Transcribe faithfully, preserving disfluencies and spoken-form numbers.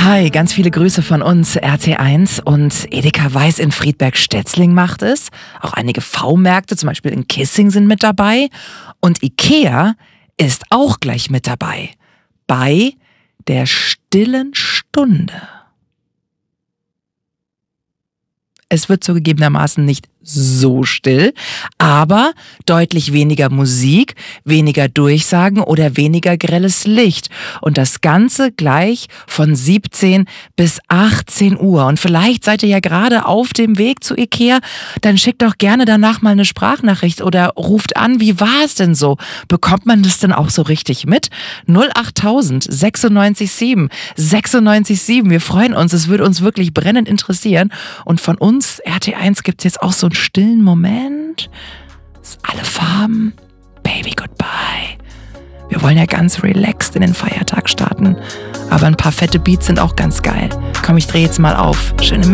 Hi, ganz viele Grüße von uns, R T eins und Edeka Weiß in Friedberg-Stetzling macht es. Auch einige V-Märkte, zum Beispiel in Kissing, sind mit dabei. Und Ikea ist auch gleich mit dabei. Bei der stillen Stunde. Es wird zugegebenermaßen nicht so still, aber deutlich weniger Musik, weniger Durchsagen oder weniger grelles Licht. Und das Ganze gleich von siebzehn bis achtzehn Uhr. Und vielleicht seid ihr ja gerade auf dem Weg zu Ikea, dann schickt doch gerne danach mal eine Sprachnachricht oder ruft an, wie war es denn so? Bekommt man das denn auch so richtig mit? null achttausend sechsundneunzig sieben sechsundneunzig sieben. Wir freuen uns, es würde uns wirklich brennend interessieren. Und von uns, R T eins, gibt es jetzt auch so einen stillen Moment. Alle Farben. Baby, goodbye. Wir wollen ja ganz relaxed in den Feiertag starten. Aber ein paar fette Beats sind auch ganz geil. Komm, ich drehe jetzt mal auf. Schöne